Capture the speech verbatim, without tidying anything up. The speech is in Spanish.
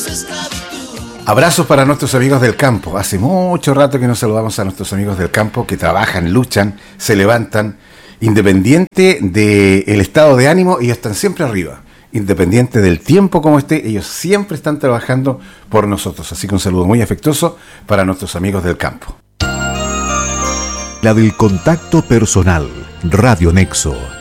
Abrazos para nuestros amigos del campo. Hace mucho rato que no saludamos a nuestros amigos del campo que trabajan, luchan, se levantan. Independiente del estado de ánimo, ellos están siempre arriba. Independiente del tiempo como esté, ellos siempre están trabajando por nosotros. Así que un saludo muy afectuoso para nuestros amigos del campo. La del contacto personal, Radio Nexo.